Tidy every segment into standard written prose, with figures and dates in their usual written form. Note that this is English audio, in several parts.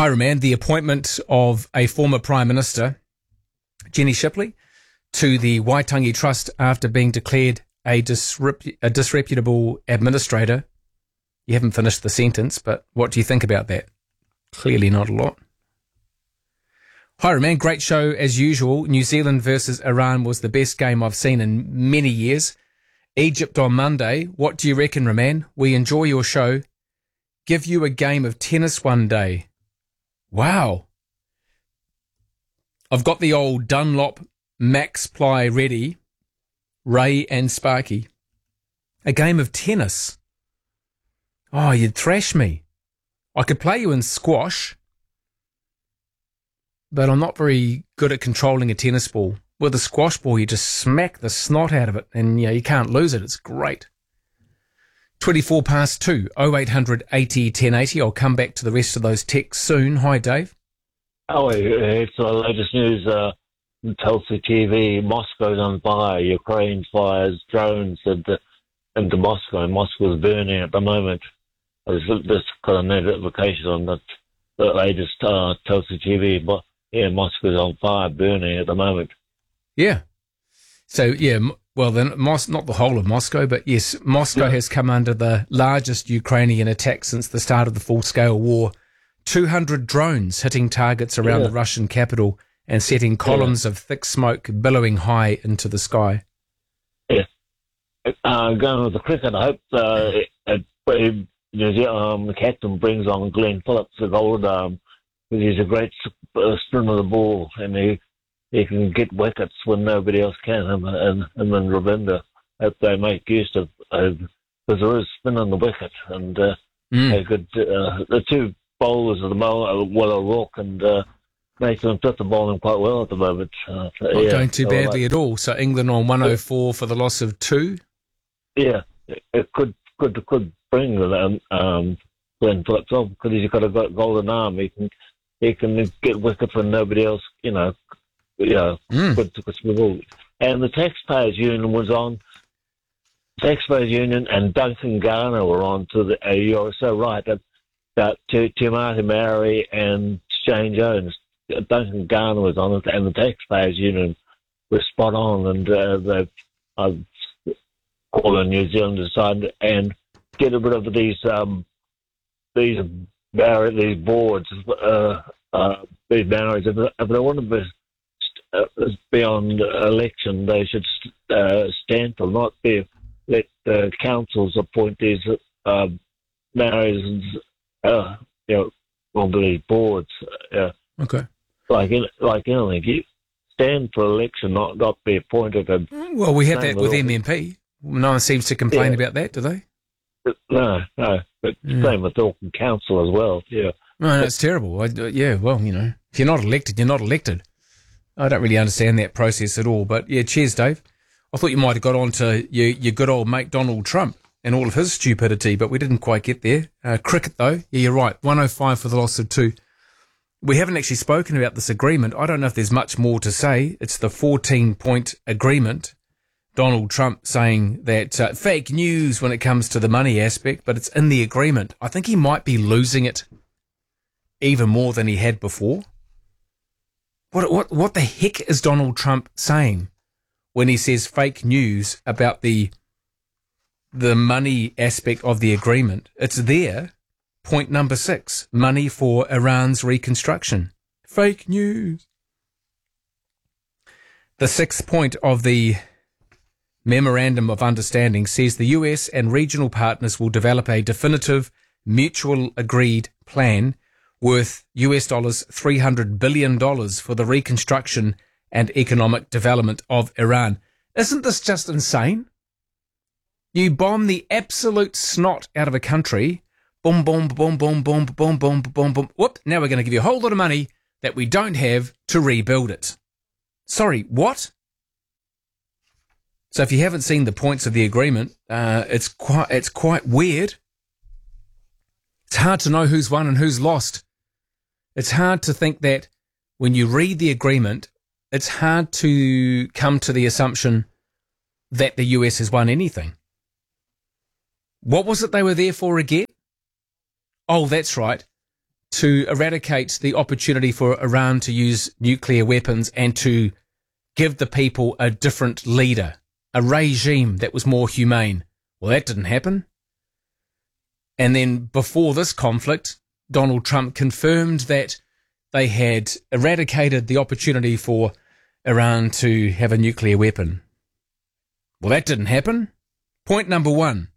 Hi, Roman. The appointment of a former Prime Minister, Jenny Shipley, to the Waitangi Trust after being declared a disreputable administrator. You haven't finished the sentence, but what do you think about that? Clearly not a lot. Hi, Roman. Great show as usual. New Zealand versus Iran was the best game I've seen in many years. Egypt on Monday. What do you reckon, Roman? We enjoy your show. Give you a game of tennis one day. Wow. I've got the old Dunlop Max Ply ready. Ray and Sparky. A game of tennis. Oh, you'd thrash me. I could play you in squash, but I'm not very good at controlling a tennis ball. With a squash ball, you just smack the snot out of it, and you can't lose it. It's great. 24 past 2, 0800 80 1080. I'll come back to the rest of those texts soon. Hi, Dave. Oh, it's the latest news. Tulsi TV, Moscow's on fire. Ukraine fires drones into Moscow. Moscow's burning at the moment. I just got a notification on the latest Tulsi TV. But yeah, Moscow's on fire, burning at the moment. Yeah. So, yeah, well, then, not the whole of Moscow, but yes, Moscow has come under the largest Ukrainian attack since the start of the full-scale war. 200 drones hitting targets around the Russian capital and setting columns of thick smoke billowing high into the sky. Yeah. Going with the cricket, I hope the captain brings on Glenn Phillips, the gold because he's a great spinner of the ball, and he can get wickets when nobody else can, and then Ravinder. Hope they make use of because there is spin on the wicket, and they could, the two bowlers at the moment, Will O'Rourke and Nathan Pitt are bowling quite well at the moment. Not going too badly at all. So England on 104 for the loss of 2? Yeah, it could bring Glenn Phillips off because he's got a golden arm. He can get wickets when nobody else, good to swivel. And the Taxpayers Union was on. Taxpayers Union and Duncan Garner were on to the. You're so right about Marty Murray and Shane Jones. Duncan Garner was on it, and the Taxpayers Union was spot on. And I've called on New Zealand to decide and get rid of these boards, these barriers. If they want to be on election, they should stand for not let the councils appoint these barriers on these boards. Okay. Like anything, you stand for election, not be appointed. Well, we have that with MMP. No one seems to complain about that, do they? No. But same with Auckland Council as well. Yeah. No, it's terrible. If you're not elected, you're not elected. I don't really understand that process at all. But yeah, cheers, Dave. I thought you might have got on to your good old mate Donald Trump and all of his stupidity, but we didn't quite get there. Cricket, though, yeah, you're right. 105 for the loss of 2. We haven't actually spoken about this agreement. I don't know if there's much more to say. It's the 14-point agreement. Donald Trump saying that fake news when it comes to the money aspect, but it's in the agreement. I think he might be losing it even more than he had before. What the heck is Donald Trump saying when he says fake news about the money aspect of the agreement? It's there. Point number 6, money for Iran's reconstruction. Fake news. The 6th point of the Memorandum of Understanding says the US and regional partners will develop a definitive, mutual agreed plan worth US $300 billion for the reconstruction and economic development of Iran. Isn't this just insane? You bomb the absolute snot out of a country. Boom, boom, boom, boom, boom, boom, boom, boom, boom. Whoop, now we're going to give you a whole lot of money that we don't have to rebuild it. Sorry, what? So if you haven't seen the points of the agreement, it's quite weird. It's hard to know who's won and who's lost. It's hard to think that when you read the agreement, it's hard to come to the assumption that the US has won anything. What was it they were there for again? Oh, that's right. to eradicate the opportunity for Iran to use nuclear weapons and to give the people a different leader, a regime that was more humane. Well, that didn't happen. And then before this conflict, Donald Trump confirmed that they had eradicated the opportunity for Iran to have a nuclear weapon. Well, that didn't happen. Point number one.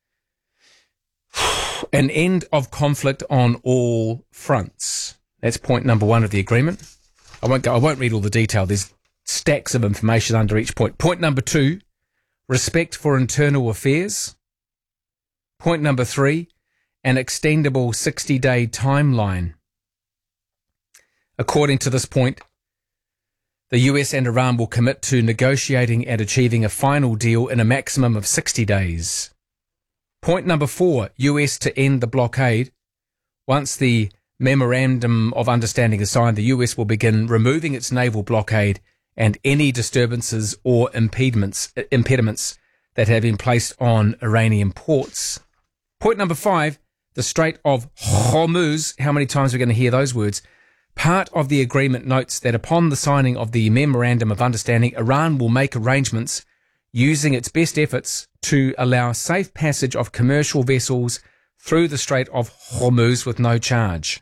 An end of conflict on all fronts. That's point number one of the agreement. I won't read all the detail. There's stacks of information under each point. Point number two, respect for internal affairs. Point number three, an extendable 60-day timeline. According to this point, the US and Iran will commit to negotiating and achieving a final deal in a maximum of 60 days. Point number four, US to end the blockade. Once the Memorandum of Understanding is signed, the US will begin removing its naval blockade and any disturbances or impediments that have been placed on Iranian ports. Point number five, the Strait of Hormuz. How many times are we going to hear those words? Part of the agreement notes that upon the signing of the Memorandum of Understanding, Iran will make arrangements using its best efforts to allow safe passage of commercial vessels through the Strait of Hormuz with no charge.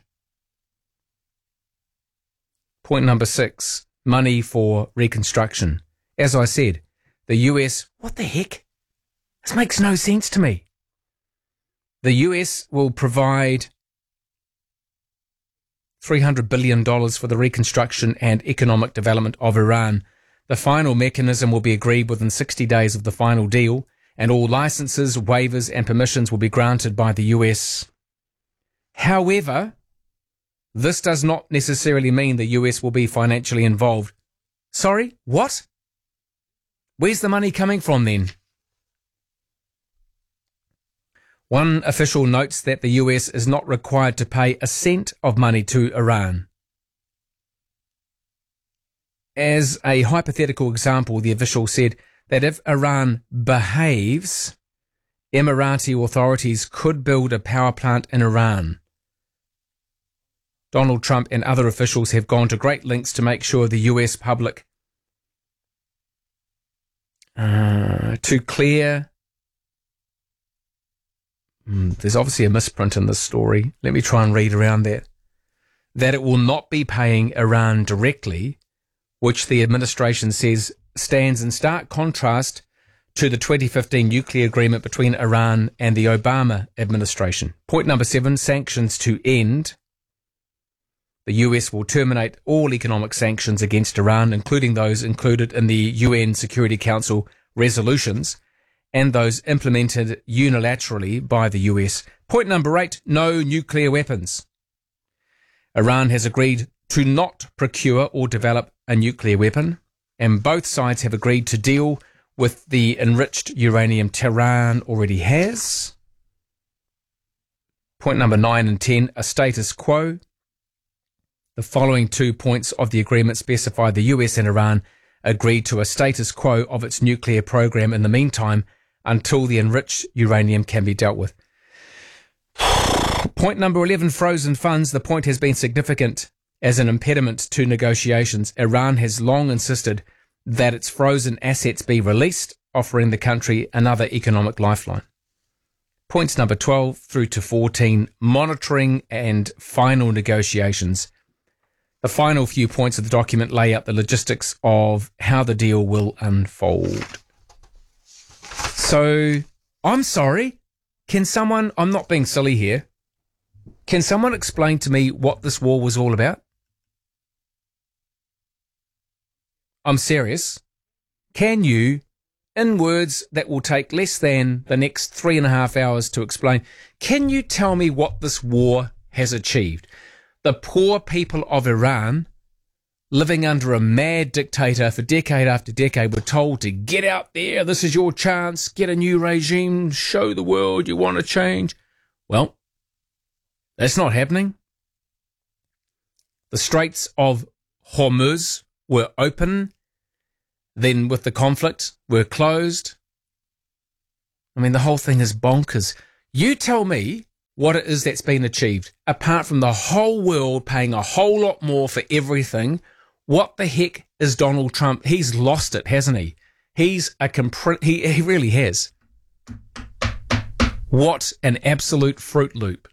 Point number six, money for reconstruction. As I said, the US, what the heck? This makes no sense to me. The US will provide $300 billion for the reconstruction and economic development of Iran. The final mechanism will be agreed within 60 days of the final deal, and all licenses, waivers, and permissions will be granted by the US. However, this does not necessarily mean the US will be financially involved. Sorry, what? Where's the money coming from then? One official notes that the US is not required to pay a cent of money to Iran. As a hypothetical example, the official said that if Iran behaves, Emirati authorities could build a power plant in Iran. Donald Trump and other officials have gone to great lengths to make sure the US public to clear. There's obviously a misprint in this story. Let me try and read around that. That it will not be paying Iran directly, which the administration says stands in stark contrast to the 2015 nuclear agreement between Iran and the Obama administration. Point number 7, sanctions to end. The US will terminate all economic sanctions against Iran, including those included in the UN Security Council resolutions and those implemented unilaterally by the US. Point number 8, no nuclear weapons. Iran has agreed to not procure or develop a nuclear weapon, and both sides have agreed to deal with the enriched uranium Tehran already has. Point number 9 and 10, a status quo. The following 2 points of the agreement specify the US and Iran agreed to a status quo of its nuclear program in the meantime until the enriched uranium can be dealt with. Point number 11, frozen funds. The point has been significant as an impediment to negotiations. Iran has long insisted that its frozen assets be released, offering the country another economic lifeline. Points number 12 through to 14, monitoring and final negotiations. The final few points of the document lay out the logistics of how the deal will unfold. So, I'm sorry, can someone, I'm not being silly here, can someone explain to me what this war was all about? I'm serious. Can you, in words that will take less than the next 3.5 hours to explain, can you tell me what this war has achieved? The poor people of Iran, living under a mad dictator for decade after decade, were told to get out there, this is your chance, get a new regime, show the world you want to change. Well, that's not happening. The Straits of Hormuz were open, then with the conflict were closed. I mean, the whole thing is bonkers. You tell me what it is that's been achieved. Apart from the whole world paying a whole lot more for everything, what the heck is Donald Trump? He's lost it, hasn't he? He's he really has. What an absolute Fruit Loop.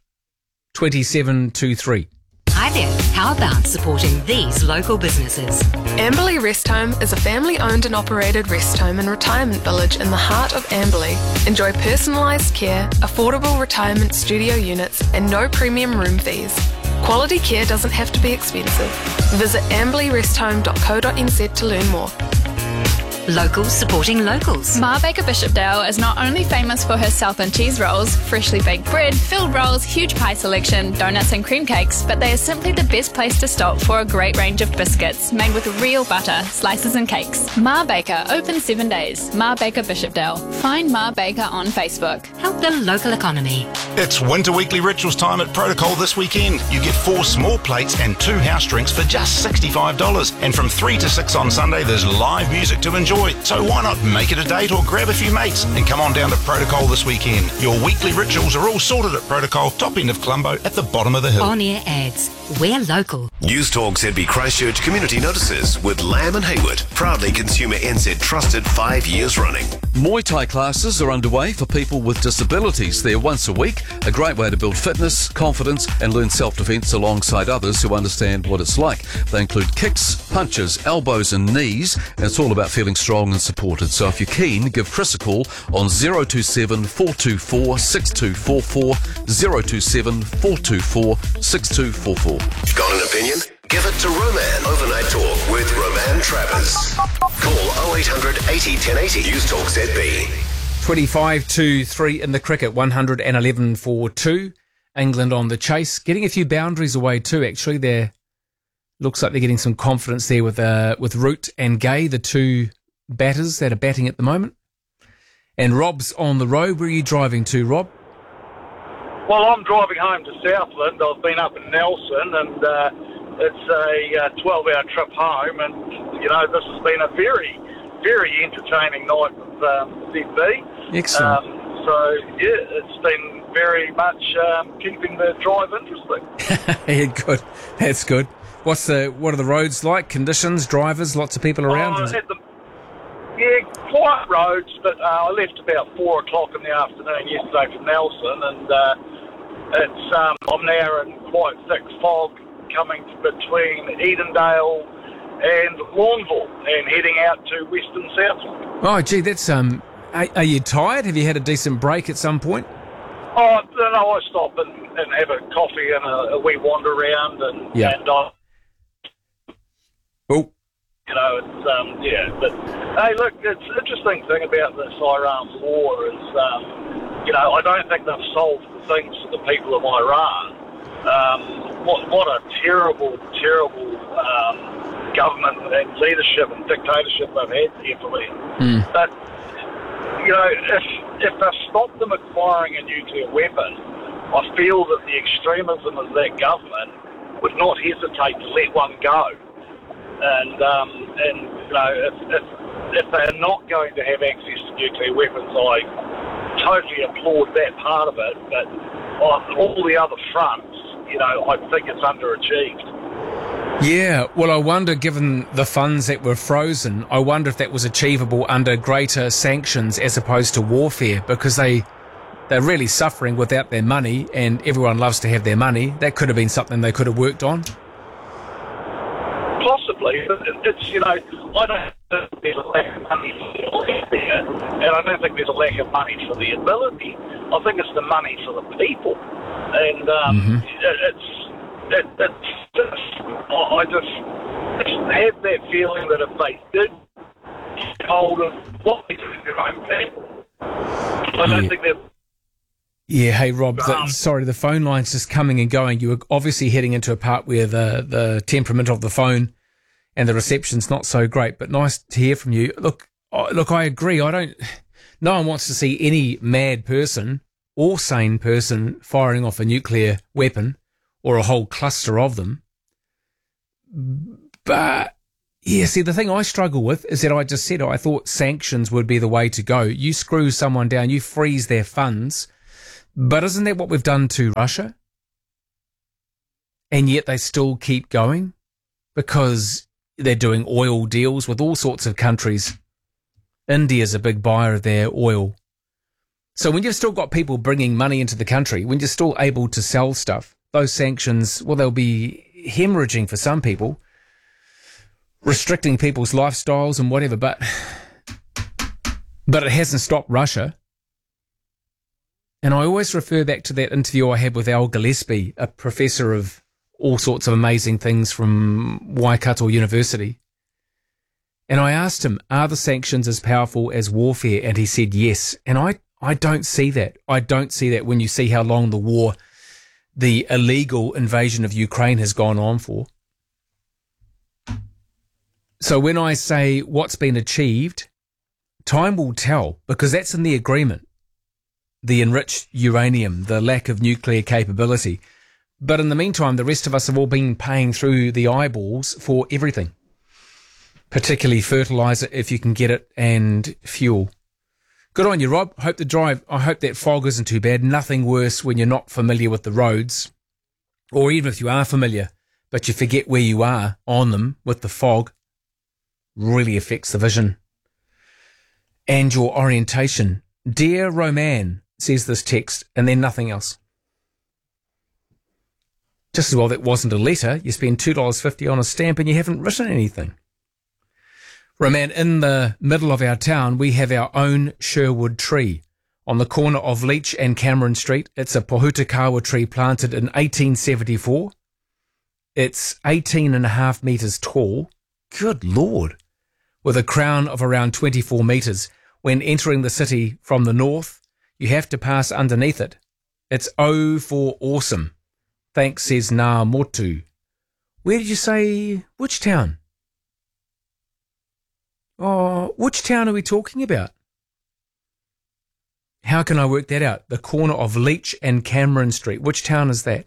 2723. Hi there. How about supporting these local businesses? Amberley Rest Home is a family-owned and operated rest home and retirement village in the heart of Amberley. Enjoy personalised care, affordable retirement studio units and no premium room fees. Quality care doesn't have to be expensive. Visit amberleyresthome.co.nz to learn more. Locals supporting locals. Ma Baker Bishopdale is not only famous for her Southern cheese rolls, freshly baked bread, filled rolls, huge pie selection, donuts and cream cakes, but they are simply the best place to stop for a great range of biscuits made with real butter, slices and cakes. Ma Baker, open 7 days. Ma Baker Bishopdale. Find Ma Baker on Facebook. Help the local economy. It's Winter Weekly Rituals time at Protocol this weekend. You get 4 small plates and 2 house drinks for just $65. And from 3 to 6 on Sunday, there's live music to enjoy. So why not make it a date or grab a few mates and come on down to Protocol this weekend. Your weekly rituals are all sorted at Protocol, top end of Colombo, at the bottom of the hill. On-air ads. We're local. News Talk ZB Christchurch Community Notices with Lamb and Hayward. Proudly Consumer NZ trusted 5 years running. Muay Thai classes are underway for people with disabilities. They're once a week, a great way to build fitness, confidence and learn self-defense alongside others who understand what it's like. They include kicks, punches, elbows and knees, and it's all about feeling strong and supported. So if you're keen, give Chris a call on 027 424 6244, 027 424 6244. Got an opinion? Give it to Roman. Overnight Talk with Roman Travers. Call 0800 80 1080. News Talk ZB. 25-3 in the cricket, 111 for 2. England on the chase, getting a few boundaries away too. Actually, there looks like they're getting some confidence there with Root and Gay, the 2 batters that are batting at the moment. And Rob's on the road. Where are you driving to, Rob? Well, I'm driving home to Southland. I've been up in Nelson, and it's a 12-hour trip home. And, you know, this has been a very, very entertaining night with ZB. Excellent. So, yeah, it's been very much keeping the drive interesting. Yeah, good. That's good. What are the roads like? Conditions, drivers, lots of people around? Yeah, quiet roads, but I left about 4 o'clock in the afternoon yesterday from Nelson, and I'm now in quite thick fog coming between Edendale and Lawnville and heading out to Western Southland. Oh, gee, that's are you tired? Have you had a decent break at some point? Oh, no, I stop and have a coffee and a wee wander around, and oh. You know, it's, but, hey, look, it's an interesting thing about this Iran war is, you know, I don't think they've solved the things for the people of Iran. What a terrible, terrible government and leadership and dictatorship they've had here for them. But, you know, if they've stopped them acquiring a nuclear weapon, I feel that the extremism of that government would not hesitate to let one go. And you know, if they're not going to have access to nuclear weapons, I totally applaud that part of it. But on all the other fronts, you know, I think it's underachieved. Yeah, well, I wonder, given the funds that were frozen, I wonder if that was achievable under greater sanctions as opposed to warfare, because they're really suffering without their money, and everyone loves to have their money. That could have been something they could have worked on. Possibly, but it's, you know, I don't think there's a lack of money for the elite there, and I don't think there's a lack of money for the ability. I think it's the money for the people, and I just have that feeling that if they did get hold of what they do to their own people, I don't think they're... Yeah, hey Rob, sorry, the phone line's just coming and going. You were obviously heading into a part where the temperament of the phone and the reception's not so great, but nice to hear from you. Look, I agree. No one wants to see any mad person or sane person firing off a nuclear weapon or a whole cluster of them. But yeah, see, the thing I struggle with is that I just said I thought sanctions would be the way to go. You screw someone down, you freeze their funds But isn't that what we've done to Russia? And yet they still keep going because they're doing oil deals with all sorts of countries. India's a big buyer of their oil. So when you've still got people bringing money into the country, when you're still able to sell stuff, those sanctions, well, they'll be hemorrhaging for some people, restricting people's lifestyles and whatever, but it hasn't stopped Russia. And I always refer back to that interview I had with Al Gillespie, a professor of all sorts of amazing things from Waikato University. And I asked him, are the sanctions as powerful as warfare? And he said yes. And I don't see that. I don't see that when you see how long the war, the illegal invasion of Ukraine has gone on for. So when I say what's been achieved, time will tell, because that's in the agreement. The enriched uranium, the lack of nuclear capability. But in the meantime, the rest of us have all been paying through the eyeballs for everything, particularly fertiliser if you can get it, and fuel. Good on you, Rob. I hope that fog isn't too bad. Nothing worse when you're not familiar with the roads, or even if you are familiar, but you forget where you are on them with the fog. Really affects the vision and your orientation. Dear Roman, says this text, and then nothing else. Just as well that wasn't a letter. You spend $2.50 on a stamp and you haven't written anything. Roman, in the middle of our town, we have our own Sherwood tree. On the corner of Leach and Cameron Street, it's a Pohutakawa tree planted in 1874. It's 18.5 metres tall. Good Lord. With a crown of around 24 metres. When entering the city from the north, you have to pass underneath it. It's for awesome. Thanks, says Ngā Motu. Where did you say? Which town? Oh, which town are we talking about? How can I work that out? The corner of Leach and Cameron Street. Which town is that?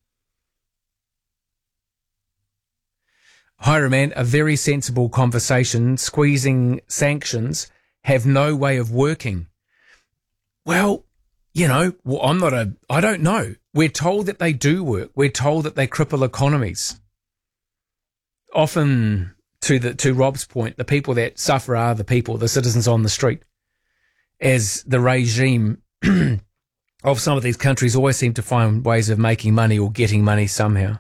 Hi, Roman. A very sensible conversation. Squeezing sanctions have no way of working. Well, I don't know. We're told that they do work. We're told that they cripple economies. Often, to Rob's point, the people that suffer are the people, the citizens on the street, as the regime of some of these countries always seem to find ways of making money or getting money somehow.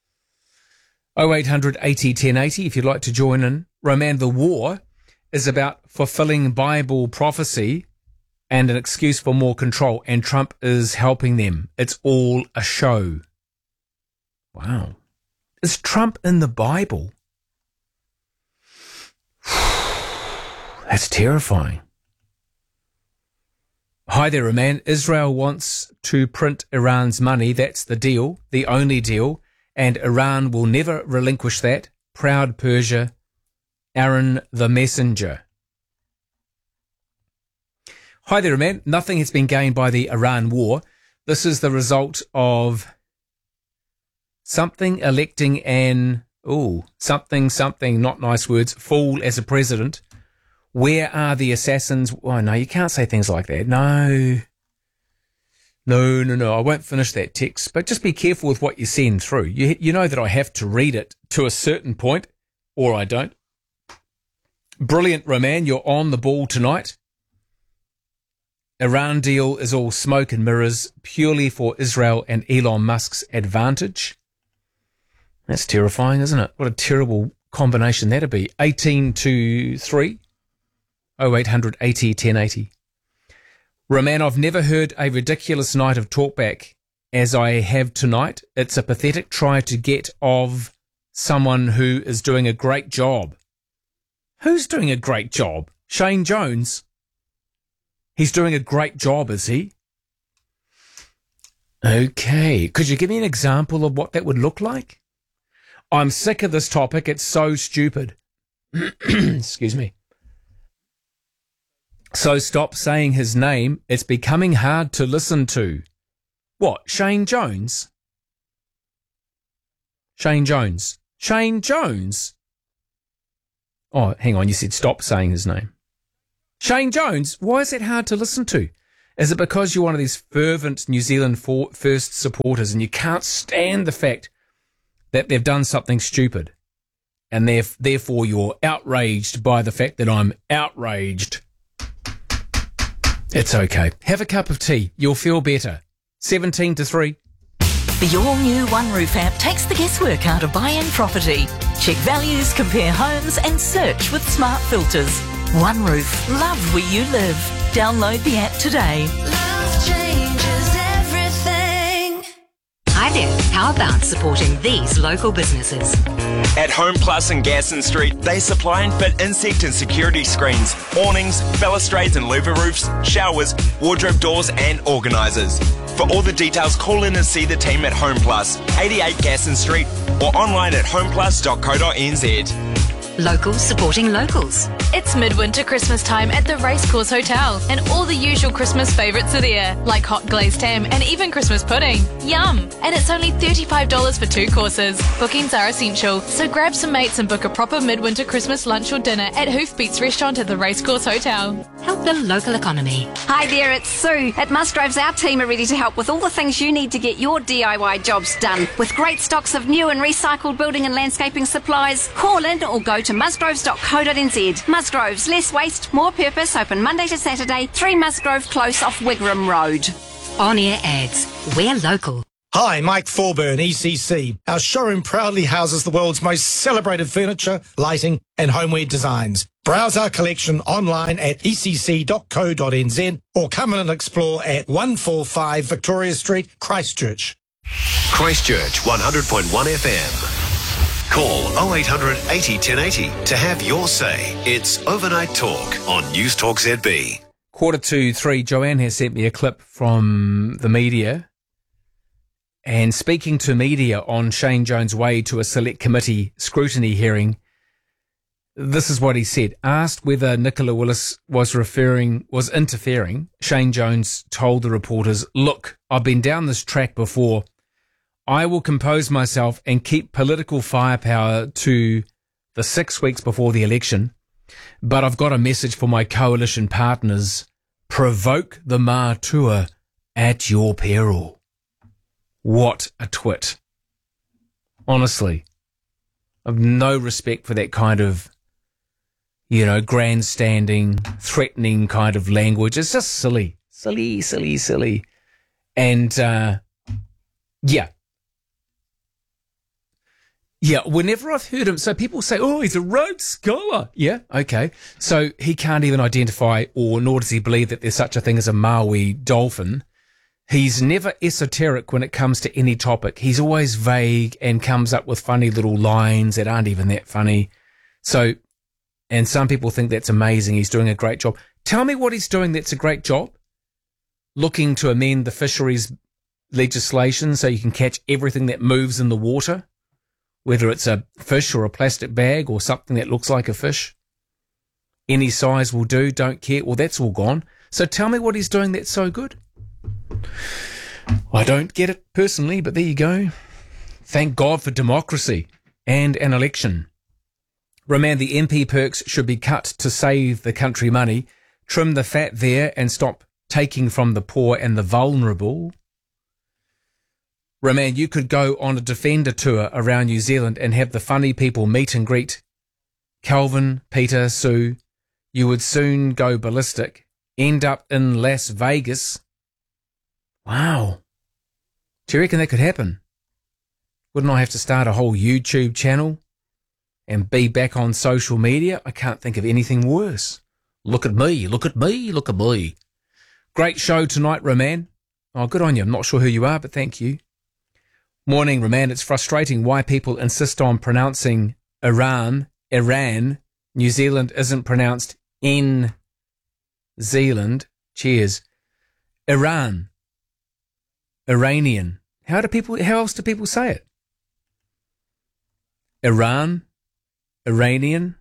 0800 80 1080 if you'd like to join in. Roman, the war is about fulfilling Bible prophecy and an excuse for more control, and Trump is helping them. It's all a show. Wow. Is Trump in the Bible? That's terrifying. Hi there, Roman. Israel wants to print Iran's money. That's the deal, the only deal, and Iran will never relinquish that. Proud Persia, Aaron the Messenger. Hi there, man. Nothing has been gained by the Iran war. This is the result of something electing an, something, not nice words, fool as a president. Where are the assassins? Oh, no, you can't say things like that. No. I won't finish that text, but just be careful with what you send through. You know that I have to read it to a certain point, or I don't. Brilliant, Roman. You're on the ball tonight. Iran deal is all smoke and mirrors, purely for Israel and Elon Musk's advantage. That's terrifying, isn't it? What a terrible combination that'd be. 1823 0800 80 1080. Roman, I've never heard a ridiculous night of talkback as I have tonight. It's a pathetic try to get of someone who is doing a great job. Who's doing a great job? Shane Jones. He's doing a great job, is he? Okay. Could you give me an example of what that would look like? I'm sick of this topic. It's so stupid. Excuse me. So stop saying his name. It's becoming hard to listen to. What? Shane Jones? Shane Jones. Shane Jones? Oh, hang on. You said stop saying his name. Shane Jones, why is that hard to listen to? Is it because you're one of these fervent New Zealand First supporters and you can't stand the fact that they've done something stupid, and therefore you're outraged by the fact that I'm outraged? It's okay. Have a cup of tea. You'll feel better. 17-3. The all-new One Roof app takes the guesswork out of buying property. Check values, compare homes and search with smart filters. One Roof. Love where you live. Download the app today. Love changes everything. Hi there. How about supporting these local businesses? At Home Plus in Gasson Street, they supply and fit insect and security screens, awnings, balustrades and louver roofs, showers, wardrobe doors and organisers. For all the details, call in and see the team at Home Plus, 88 Gasson Street, or online at homeplus.co.nz. Locals supporting locals. It's midwinter Christmas time at the Racecourse Hotel, and all the usual Christmas favourites are there, like hot glazed ham and even Christmas pudding. Yum! And it's only $35 for 2 courses. Bookings are essential, so grab some mates and book a proper midwinter Christmas lunch or dinner at Hoofbeats Restaurant at the Racecourse Hotel. Help the local economy. Hi there, it's Sue. At Musgroves, our team are ready to help with all the things you need to get your DIY jobs done. With great stocks of new and recycled building and landscaping supplies, call in or go to musgroves.co.nz. Musgroves, less waste, more purpose, open Monday to Saturday, 3 Musgrove Close off Wigram Road. On-air ads. We're local. Hi, Mike Thorburn, ECC. Our showroom proudly houses the world's most celebrated furniture, lighting and homeware designs. Browse our collection online at ecc.co.nz or come in and explore at 145 Victoria Street, Christchurch. Christchurch 100.1 FM. Call 0800 80 1080 to have your say. It's Overnight Talk on News Talk ZB. 2:45. Joanne has sent me a clip from the media. And speaking to media on Shane Jones' way to a select committee scrutiny hearing, this is what he said. Asked whether Nicola Willis was interfering, Shane Jones told the reporters, "Look, I've been down this track before. I will compose myself and keep political firepower to the 6 weeks before the election. But I've got a message for my coalition partners. Provoke the Matua at your peril." What a twit. Honestly, I've no respect for that kind of, grandstanding, threatening kind of language. It's just silly. And, Yeah, whenever I've heard him, so people say, oh, he's a Rhodes Scholar. Yeah, okay. So he can't even identify, or nor does he believe that there's such a thing as a Maui dolphin. He's never esoteric when it comes to any topic. He's always vague and comes up with funny little lines that aren't even that funny. So, and some people think that's amazing. He's doing a great job. Tell me what he's doing that's a great job. Looking to amend the fisheries legislation so you can catch everything that moves in the water, whether it's a fish or a plastic bag or something that looks like a fish. Any size will do, don't care. Well, that's all gone. So tell me what he's doing that's so good. I don't get it personally, but there you go. Thank God for democracy and an election. Remand the MP perks should be cut to save the country money. Trim the fat there and stop taking from the poor and the vulnerable. Remand, you could go on a Defender tour around New Zealand and have the funny people meet and greet. Calvin, Peter, Sue, you would soon go ballistic. End up in Las Vegas. Wow. Do you reckon that could happen? Wouldn't I have to start a whole YouTube channel and be back on social media? I can't think of anything worse. Look at me, look at me, look at me. Great show tonight, Roman. Oh, good on you. I'm not sure who you are, but thank you. Morning, Roman. It's frustrating why people insist on pronouncing Iran. New Zealand isn't pronounced in Zealand. Cheers. Iran. Iranian. How else do people say it? Iran. Iranian.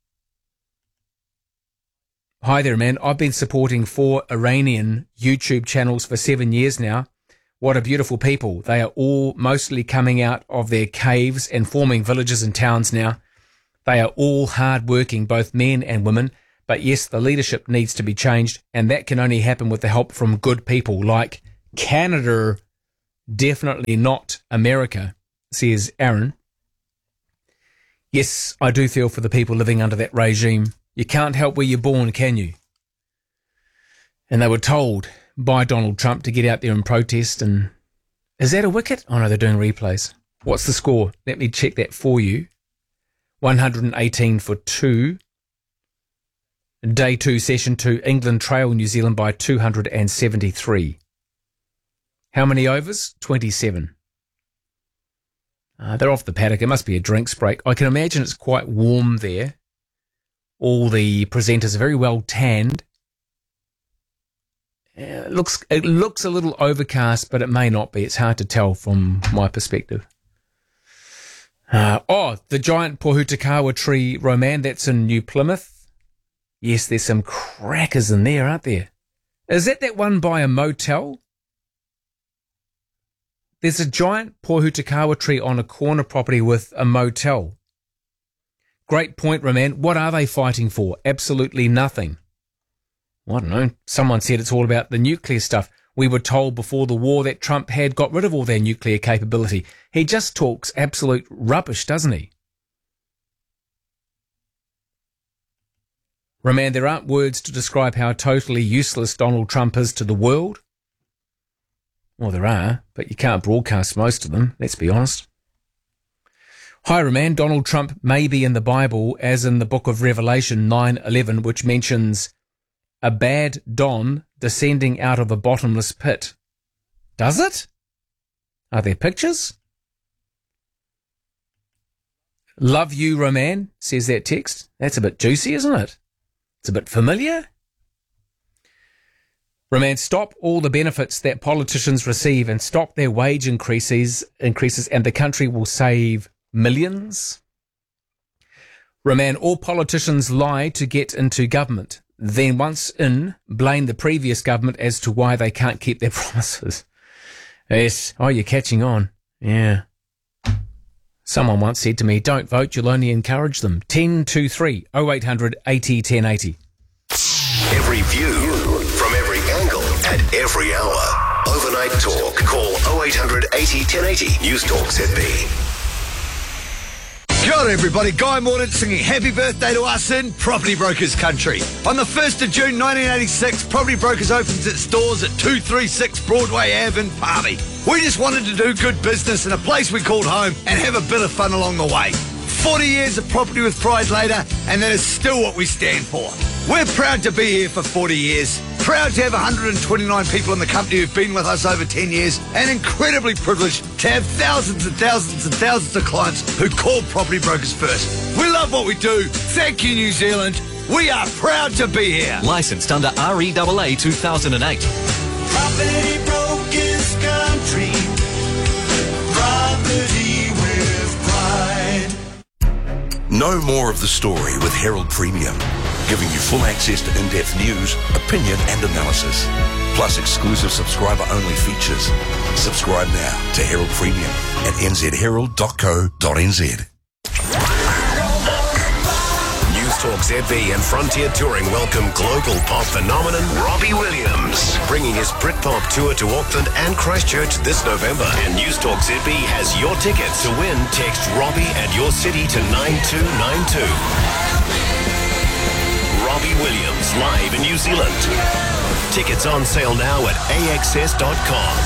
Hi there, man. I've been supporting 4 Iranian YouTube channels for 7 years now. What a beautiful people. They are all mostly coming out of their caves and forming villages and towns now. They are all hard-working, both men and women. But yes, the leadership needs to be changed, and that can only happen with the help from good people like Canada, definitely not America, says Aaron. Yes, I do feel for the people living under that regime. You can't help where you're born, can you? And they were told by Donald Trump to get out there and protest. And is that a wicket? Oh no, they're doing replays. What's the score? Let me check that for you. 118 for 2. Day 2, session 2, England trail New Zealand by 273. How many overs? 27. They're off the paddock. It must be a drinks break. I can imagine it's quite warm there. All the presenters are very well tanned. It looks a little overcast, but it may not be. It's hard to tell from my perspective. The giant Pohutukawa tree, Roman, that's in New Plymouth. Yes, there's some crackers in there, aren't there? Is that one by a motel? There's a giant Pohutukawa tree on a corner property with a motel. Great point, Roman. What are they fighting for? Absolutely nothing. I don't know. Someone said it's all about the nuclear stuff. We were told before the war that Trump had got rid of all their nuclear capability. He just talks absolute rubbish, doesn't he? Roman, there aren't words to describe how totally useless Donald Trump is to the world. Well, there are, but you can't broadcast most of them, let's be honest. Hi, Roman. Donald Trump may be in the Bible, as in the book of Revelation 9:11, which mentions a bad Don descending out of a bottomless pit. Does it? Are there pictures? Love you, Roman, says that text. That's a bit juicy, isn't it? It's a bit familiar. Roman, stop all the benefits that politicians receive and stop their wage increases, and the country will save millions. Roman, all politicians lie to get into government. Then once in, blame the previous government as to why they can't keep their promises. Yes. Oh, you're catching on. Yeah. Someone once said to me, don't vote, you'll only encourage them. 1023 0800 80 1080. Every view from every angle at every hour. Overnight Talk. Call 0800 80 1080. News Talk ZB. Kia ora everybody, Guy Mordaunt singing happy birthday to us in Property Brokers Country. On the 1st of June 1986, Property Brokers opens its doors at 236 Broadway Ave in Palmy. We just wanted to do good business in a place we called home and have a bit of fun along the way. 40 years of property with pride later, and that is still what we stand for. We're proud to be here for 40 years, proud to have 129 people in the company who've been with us over 10 years, and incredibly privileged to have thousands and thousands and thousands of clients who call Property Brokers first. We love what we do. Thank you, New Zealand. We are proud to be here. Licensed under REAA 2008. Property Brokers Country. Property with pride. Know more of the story with Herald Premium, giving you full access to in-depth news, opinion and analysis, plus exclusive subscriber-only features. Subscribe now to Herald Premium at nzherald.co.nz. News Talk ZB and Frontier Touring welcome global pop phenomenon Robbie Williams, bringing his Britpop tour to Auckland and Christchurch this November. And News Talk ZB has your tickets. To win, text Robbie and your city to 9292. Robbie Williams live in New Zealand. Tickets on sale now at axs.com.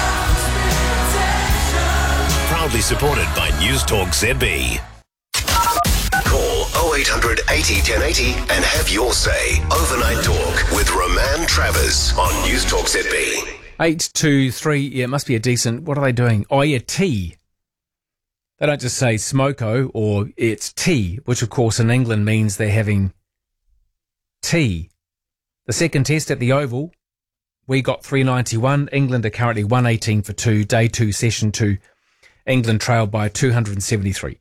Proudly supported by News Talk ZB. Call 0800 80 1080 and have your say. Overnight Talk with Roman Travers on News Talk ZB. 823, yeah, it must be a decent, what are they doing? Oh yeah, tea. They don't just say smoko or it's tea, which of course in England means they're having tea. The second test at the Oval, we got 391. England are currently 118 for 2. Day 2, session 2. England trailed by 273.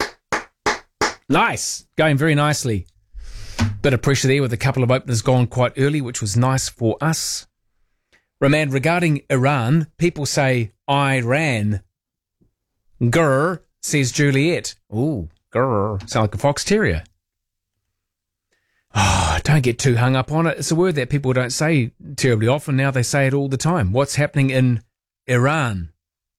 Nice. Going very nicely. Bit of pressure there with a couple of openers gone quite early, which was nice for us. Roman, regarding Iran, people say Iran. Grr, says Juliet. Ooh, grr. Sound like a fox terrier. Oh, don't get too hung up on it. It's a word that people don't say terribly often. Now they say it all the time. What's happening in Iran?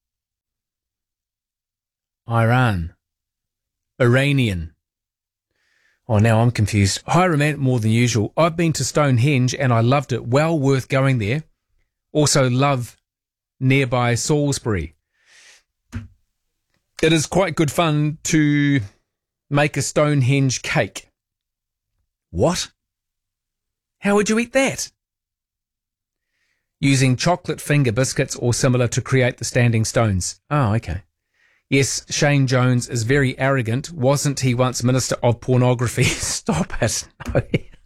Iran. Iranian. Oh, now I'm confused. High romantic more than usual. I've been to Stonehenge and I loved it. Well worth going there. Also love nearby Salisbury. It is quite good fun to make a Stonehenge cake. What? How would you eat that? Using chocolate finger biscuits or similar to create the standing stones. Oh, okay. Yes, Shane Jones is very arrogant. Wasn't he once Minister of Pornography? Stop it. No.